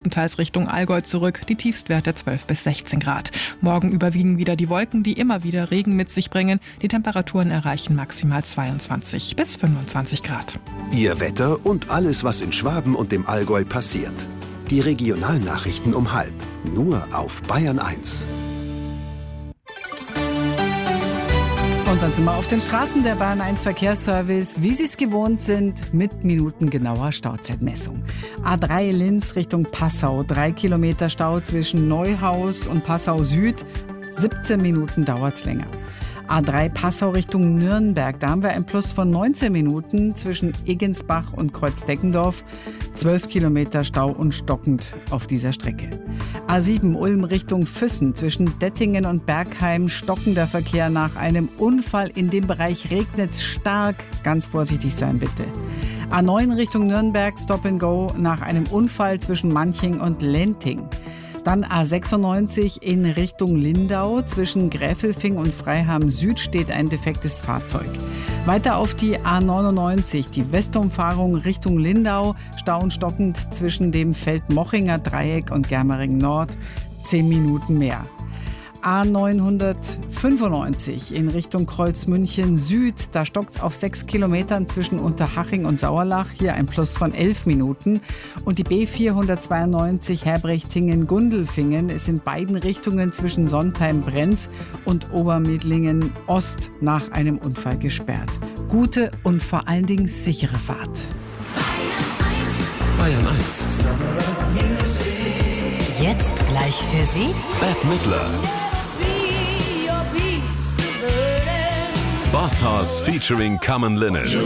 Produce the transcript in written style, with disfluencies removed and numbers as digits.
größtenteils Richtung Allgäu zurück, die Tiefstwerte 12 bis 16 Grad. Morgen überwiegen wieder die Wolken, die immer wieder Regen mit sich bringen. Die Temperaturen erreichen maximal 22 bis 25 Grad. Ihr Wetter und alles, was in Schwaben und dem Allgäu passiert. Die Regionalnachrichten um 12:30, nur auf Bayern 1. Und dann sind wir auf den Straßen der Bayern 1 Verkehrsservice, wie Sie es gewohnt sind, mit minutengenauer Stauzeitmessung. A3 Linz Richtung Passau, 3 Kilometer Stau zwischen Neuhaus und Passau Süd, 17 Minuten dauert's länger. A3 Passau Richtung Nürnberg, da haben wir ein Plus von 19 Minuten zwischen Eggensbach und Kreuzdeckendorf. 12 Kilometer Stau und stockend auf dieser Strecke. A7 Ulm Richtung Füssen, zwischen Dettingen und Bergheim stockender Verkehr nach einem Unfall. In dem Bereich regnet es stark. Ganz vorsichtig sein bitte. A9 Richtung Nürnberg, Stop and Go nach einem Unfall zwischen Manching und Lenting. Dann A96 in Richtung Lindau. Zwischen Gräfelfing und Freiham Süd steht ein defektes Fahrzeug. Weiter auf die A99, die Westumfahrung Richtung Lindau. Stau und stockend zwischen dem Feldmochinger Dreieck und Germering Nord. 10 Minuten mehr. A995 in Richtung Kreuzmünchen Süd. Da stockt's auf 6 Kilometern zwischen Unterhaching und Sauerlach. Hier ein Plus von 11 Minuten. Und die B492 Herbrechtingen-Gundelfingen ist in beiden Richtungen zwischen Sontheim-Brenz und Obermedlingen Ost nach einem Unfall gesperrt. Gute und vor allen Dingen sichere Fahrt. Bayern 1. Jetzt gleich für Sie Bette Midler. Boss Hoss featuring Common Linnets.